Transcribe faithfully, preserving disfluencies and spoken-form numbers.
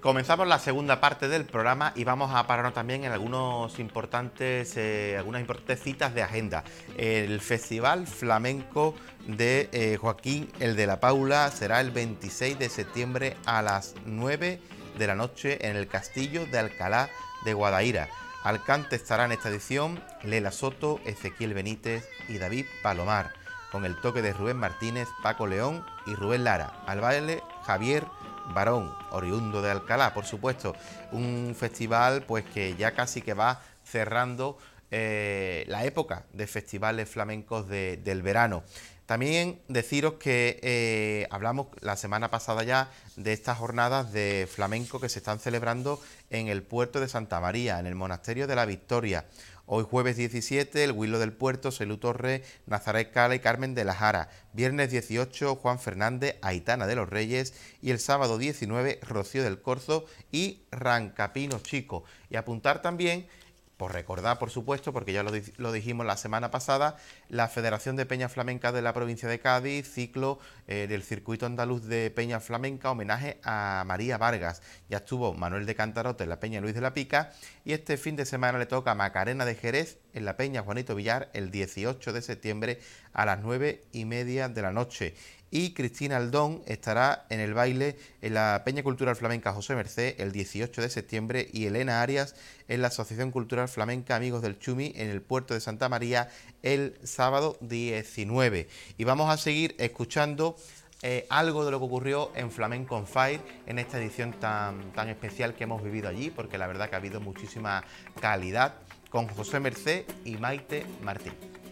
Comenzamos la segunda parte del programa y vamos a pararnos también en algunos importantes, eh, algunas importantes citas de agenda. El Festival Flamenco de eh, Joaquín el de la Paula será el veintiséis de septiembre a las nueve de la noche en el Castillo de Alcalá de Guadaira. Al cante estará en esta edición Lela Soto, Ezequiel Benítez y David Palomar, con el toque de Rubén Martínez, Paco León y Rubén Lara. Al baile, Javier Barón, oriundo de Alcalá, por supuesto. Un festival pues que ya casi que va cerrando eh, la época de festivales flamencos de, del verano. También deciros que eh, hablamos la semana pasada ya de estas jornadas de flamenco que se están celebrando en el puerto de Santa María, en el Monasterio de la Victoria. Hoy jueves diecisiete, el Huilo del Puerto, Celú Torres, Nazaret Cala y Carmen de la Jara. Viernes dieciocho, Juan Fernández, Aitana de los Reyes. Y el sábado diecinueve, Rocío del Corzo y Rancapino Chico. Y apuntar también, por recordar, por supuesto, porque ya lo, lo dijimos la semana pasada, la Federación de Peñas Flamencas de la provincia de Cádiz, ciclo eh, del Circuito Andaluz de Peña Flamenca, homenaje a María Vargas. Ya estuvo Manuel de Cantarote en la Peña Luis de la Pica y este fin de semana le toca a Macarena de Jerez en la Peña Juanito Villar el dieciocho de septiembre a las nueve y media de la noche. Y Cristina Aldón estará en el baile en la Peña Cultural Flamenca José Mercé el dieciocho de septiembre y Elena Arias en la Asociación Cultural Flamenca Amigos del Chumi en el puerto de Santa María el sábado diecinueve. Y vamos a seguir escuchando eh, algo de lo que ocurrió en Flamenco on Fire en esta edición tan, tan especial que hemos vivido allí, porque la verdad que ha habido muchísima calidad, con José Mercé y Maite Martín.